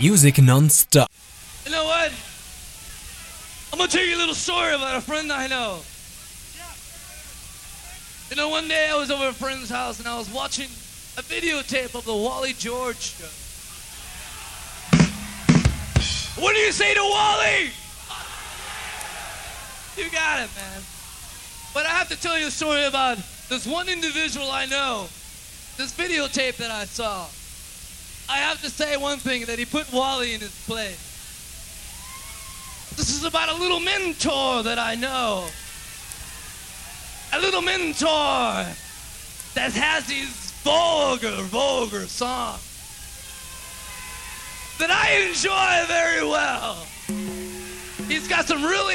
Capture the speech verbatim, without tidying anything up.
Music non-stop. You know what? I'm gonna tell you a little story about a friend I know. You know, one day I was over at a friend's house and I was watching a videotape of the Wally George show. What do you say to Wally? You got it, man. But I have to tell you a story about this one individual I know. This videotape that I saw. I have to say one thing, that he put Wally in his place. This is about a little mentor that I know. A little mentor that has these vulgar, vulgar songs that I enjoy very well. He's got some really